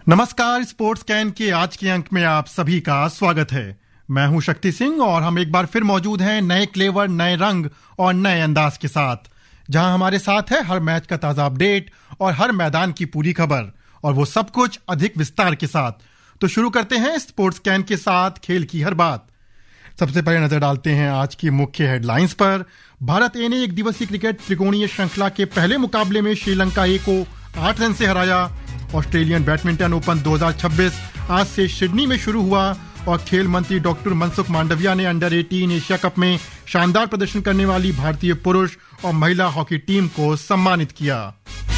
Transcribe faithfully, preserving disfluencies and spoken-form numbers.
नमस्कार, sports can के आज के अंक में आप सभी का स्वागत है। मैं हूं शक्ति सिंह और हम एक बार फिर मौजूद हैं नए क्लेवर, नए रंग और नए अंदाज के साथ, जहां हमारे साथ है हर मैच का ताजा अपडेट और हर मैदान की पूरी खबर, और वो सब कुछ अधिक विस्तार के साथ। तो शुरू करते हैं स्पोर्ट्स कैन के साथ खेल की हर बात। सबसे पहले नजर डालते हैं आज की मुख्य हेडलाइंस पर। भारत ए ने एक दिवसीय क्रिकेट त्रिकोणीय श्रृंखला के पहले मुकाबले में श्रीलंका ए को आठ रन से हराया। ऑस्ट्रेलियन बैडमिंटन ओपन दो हज़ार छब्बीस आज से सिडनी में शुरू हुआ और खेल मंत्री डॉक्टर मनसुख मांडविया ने अंडर अठारह एशिया कप में शानदार प्रदर्शन करने वाली भारतीय पुरुष और महिला हॉकी टीम को सम्मानित किया।